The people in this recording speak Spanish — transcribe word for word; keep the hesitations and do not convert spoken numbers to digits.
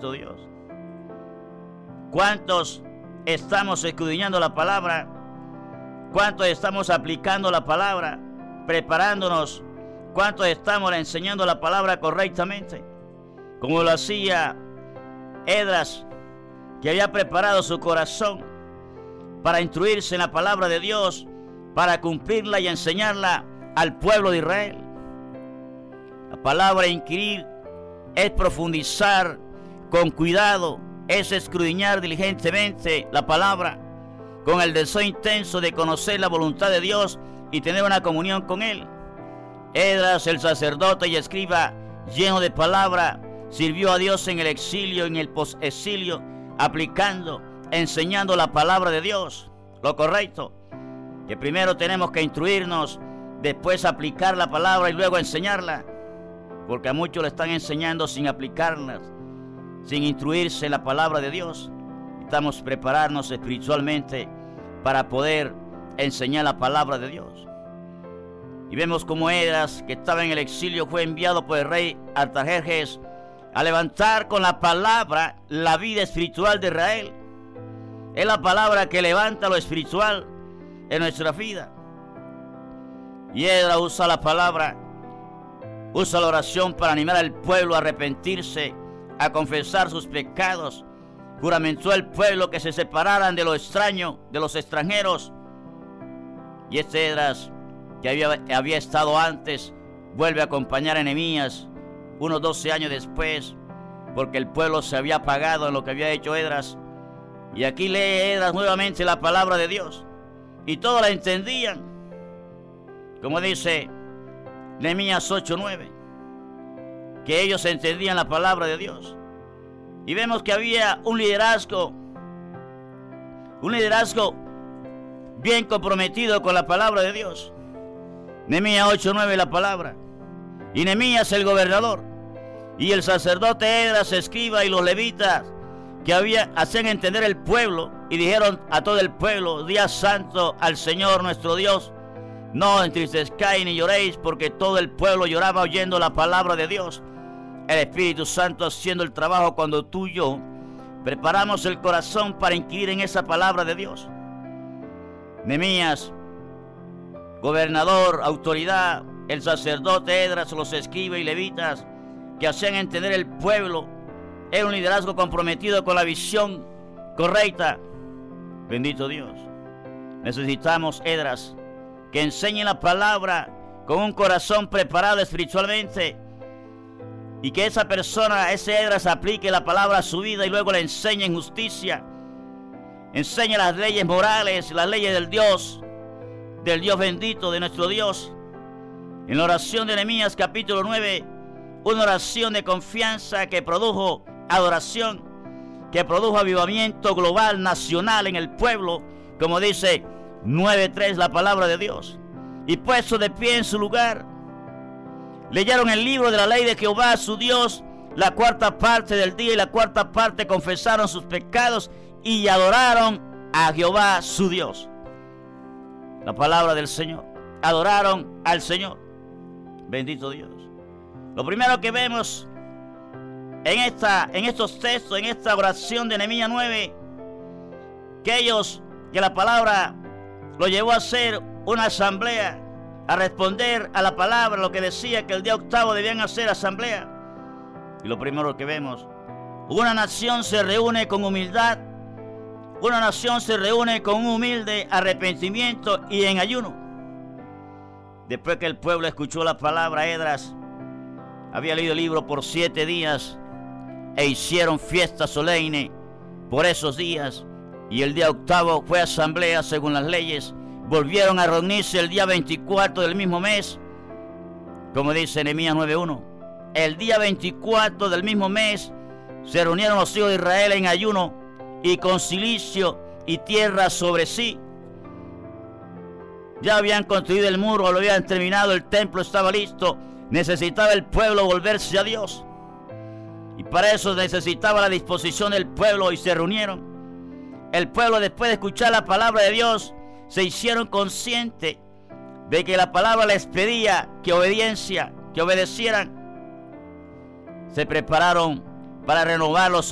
Bendito Dios. ¿Cuántos estamos escudriñando la palabra? ¿Cuántos estamos aplicando la palabra? Preparándonos. ¿Cuántos estamos enseñando la palabra correctamente? Como lo hacía Esdras, que había preparado su corazón para instruirse en la palabra de Dios, para cumplirla y enseñarla al pueblo de Israel. La palabra inquirir es profundizar con cuidado, es escudriñar diligentemente la palabra, con el deseo intenso de conocer la voluntad de Dios y tener una comunión con Él. Esdras, el sacerdote y escriba, lleno de palabra, sirvió a Dios en el exilio y en el posexilio, aplicando, enseñando la palabra de Dios. Lo correcto, que primero tenemos que instruirnos, después aplicar la palabra y luego enseñarla, porque a muchos le están enseñando sin aplicarla, sin instruirse en la palabra de Dios. Necesitamos prepararnos espiritualmente para poder enseñar la palabra de Dios. Y vemos como Esdras, que estaba en el exilio, fue enviado por el rey Artajerjes a levantar con la palabra la vida espiritual de Israel. Es la palabra que levanta lo espiritual en nuestra vida. Y Esdras usa la palabra, usa la oración para animar al pueblo a arrepentirse, a confesar sus pecados. Juramentó al pueblo que se separaran de lo extraño, de los extranjeros. Y este Esdras, que había, había estado antes, vuelve a acompañar a Nehemías unos doce años después, porque el pueblo se había apagado en lo que había hecho Esdras. Y aquí lee Esdras nuevamente la palabra de Dios, y todos la entendían, como dice Nehemías ocho nueve, que ellos entendían la palabra de Dios. Y vemos que había un liderazgo, un liderazgo bien comprometido con la palabra de Dios. Nehemías ocho nueve la palabra. Y Nehemías el gobernador, y el sacerdote Esdras escriba, y los levitas, que había, hacían entender el pueblo, y dijeron a todo el pueblo: día santo al Señor nuestro Dios, no entristezcáis ni lloréis, porque todo el pueblo lloraba oyendo la palabra de Dios, el Espíritu Santo haciendo el trabajo cuando tú y yo preparamos el corazón para inquirir en esa palabra de Dios. Nehemías, gobernador, autoridad, el sacerdote Esdras, los escribas y levitas, que hacían entender el pueblo, era un liderazgo comprometido con la visión correcta. Bendito Dios. Necesitamos Esdras que enseñe la palabra con un corazón preparado espiritualmente, y que esa persona, ese Esdras, aplique la palabra a su vida y luego le enseñe en justicia, enseñe las leyes morales, las leyes del Dios, del Dios bendito, de nuestro Dios. En la oración de Nehemías capítulo nueve, una oración de confianza que produjo adoración, que produjo avivamiento global, nacional en el pueblo, como dice nueve tres la palabra de Dios. Y puesto de pie en su lugar, leyeron el libro de la ley de Jehová su Dios, la cuarta parte del día, y la cuarta parte confesaron sus pecados y adoraron a Jehová su Dios. La palabra del Señor. Adoraron al Señor. Bendito Dios. Lo primero que vemos en, esta, en estos textos, en esta oración de Nehemías nueve, que ellos, que la palabra lo llevó a hacer una asamblea, a responder a la palabra, lo que decía que el día octavo debían hacer asamblea. Y lo primero que vemos, una nación se reúne con humildad, una nación se reúne con un humilde arrepentimiento y en ayuno. Después que el pueblo escuchó la palabra, Esdras había leído el libro por siete días e hicieron fiesta solemne por esos días, y el día octavo fue asamblea según las leyes. Volvieron a reunirse el día veinticuatro del mismo mes, como dice Nehemías nueve uno. El día veinticuatro del mismo mes se reunieron los hijos de Israel en ayuno y con cilicio y tierra sobre sí. Ya habían construido el muro, lo habían terminado, el templo estaba listo. Necesitaba el pueblo volverse a Dios, y para eso necesitaba la disposición del pueblo, y se reunieron. El pueblo, después de escuchar la palabra de Dios, se hicieron conscientes de que la palabra les pedía que obediencia, que obedecieran. Se prepararon para renovar los